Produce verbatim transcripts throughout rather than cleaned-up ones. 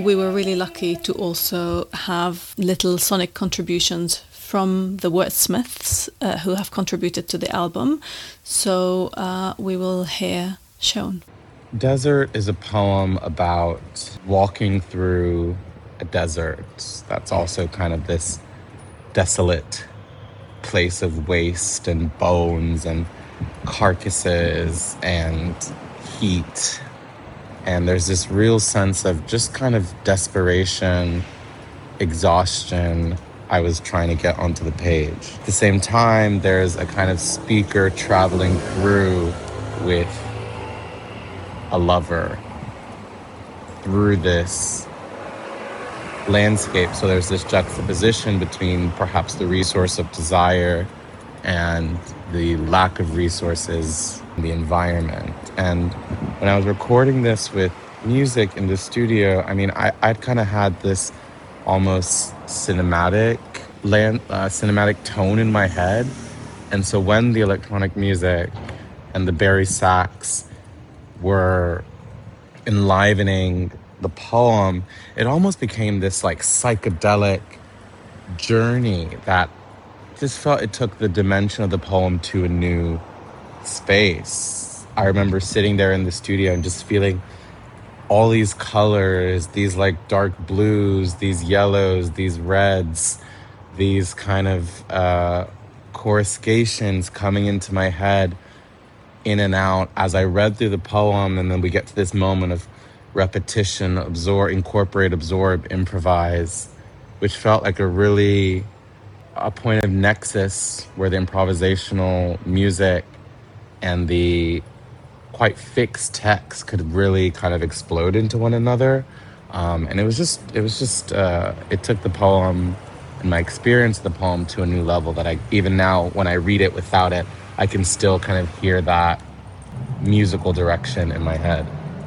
we were really lucky to also have little sonic contributions from the wordsmiths uh, who have contributed to the album. So uh, we will hear Shown. Desert is a poem about walking through a desert that's also kind of this desolate place of waste and bones and carcasses and heat. And there's this real sense of just kind of desperation, exhaustion I was trying to get onto the page. At the same time, there's a kind of speaker traveling through with a lover through this landscape. So there's this juxtaposition between perhaps the resource of desire and the lack of resources in the environment. And when I was recording this with music in the studio, I mean, I, I'd kind of had this almost cinematic land, uh, cinematic tone in my head. And so when the electronic music and the Barry sax were enlivening the poem, it almost became this like psychedelic journey that just felt it took the dimension of the poem to a new space. I remember sitting there in the studio and just feeling all these colors, these like dark blues, these yellows, these reds, these kind of uh, coruscations coming into my head in and out as I read through the poem. And then we get to this moment of repetition, absorb, incorporate, absorb, improvise, which felt like a really a point of nexus where the improvisational music and the quite fixed text could really kind of explode into one another. Um, and it was just, it was just, uh, it took the poem and my experience of the poem to a new level that I, even now when I read it without it, I can still kind of hear that musical direction in my head.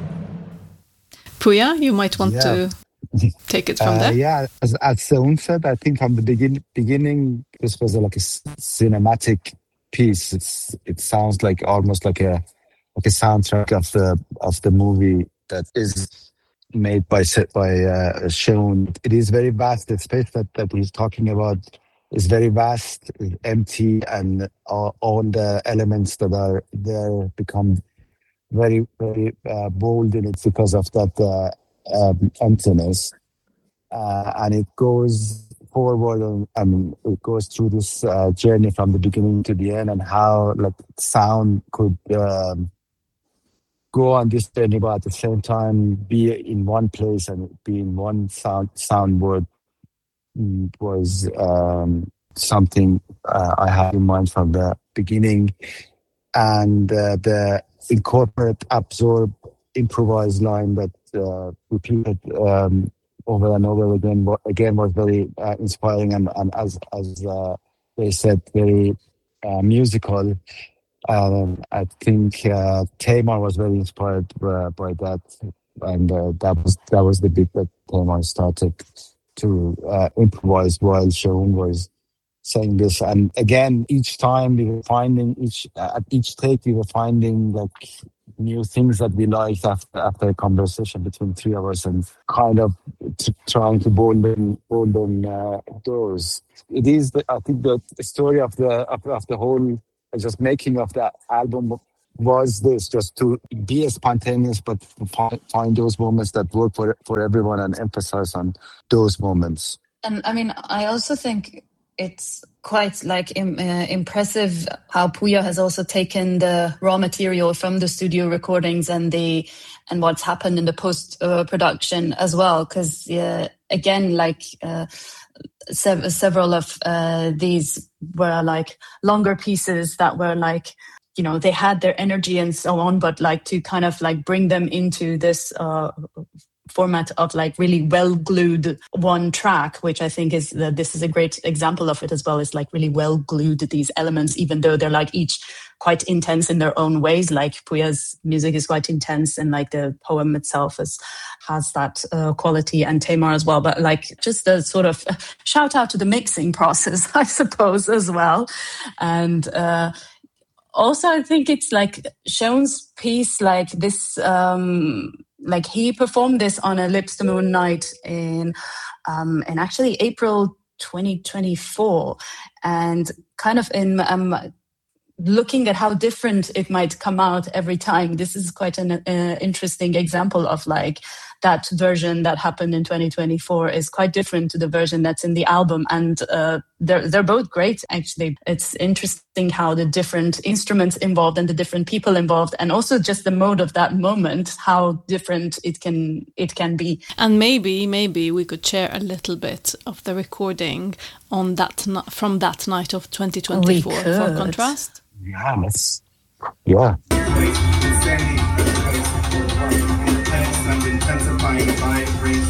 Puya, you might want yeah. to take it from uh, there. Yeah, as, as Seun said, I think from the begin, beginning, this was a, like a s- cinematic piece. It's it sounds like almost like a like a soundtrack of the of the movie that is made by Se- by uh, Seun. It is very vast. The space that, that he's talking about is very vast, empty, and all, all the elements that are there become very, very uh, bold in it because of that uh, um, emptiness. Uh, and it goes forward and, and it goes through this uh, journey from the beginning to the end and how like sound could um, go on this journey, but at the same time be in one place and be in one sound sound word mm, was um, something uh, I had in mind from the beginning. And uh, the incorporate, absorb, improvise line that uh, repeated um, over and over again wa- again was very uh, inspiring and, and as as uh, they said, very uh, musical. Um, I think uh, Tamar was very inspired by, by that, and uh, that was that was the bit that Tamar started to uh, improvise while Sharon was saying this. And again, each time we were finding each uh, at each take we were finding like new things that we liked after after a conversation between three of us, and kind of t- trying to bolden bolden uh, those. It is, the, I think, the story of the of, of the whole just making of the album was this, just to be spontaneous, but find, find those moments that work for for everyone and emphasize on those moments. And I mean, I also think it's quite like im- uh, impressive how Puya has also taken the raw material from the studio recordings and the and what's happened in the post uh, production as well. Because uh, again, like uh, sev- several of uh, these were like longer pieces that were like, you know, they had their energy and so on, but like to kind of like bring them into this uh, format of like really well glued one track, which I think is that this is a great example of it as well. Is like really well glued these elements, even though they're like each quite intense in their own ways. Like Puya's music is quite intense, and like the poem itself is has that uh, quality, and Tamar as well. But like just a sort of shout out to the mixing process, I suppose, as well. And uh, also, I think it's like Sean's piece, like this. Um, like he performed this on a Lips to Moon night in, um, in actually April twenty twenty-four, and kind of in um, looking at how different it might come out every time. This is quite an uh, interesting example of like that version that happened in twenty twenty-four is quite different to the version that's in the album. And uh, they're, they're both great, actually. It's interesting how the different instruments involved and the different people involved, and also just the mode of that moment, how different it can, it can be. And maybe, maybe we could share a little bit of the recording on that from that night of twenty twenty-four for contrast. Yeah, let's, yeah. Intensifying vibe brings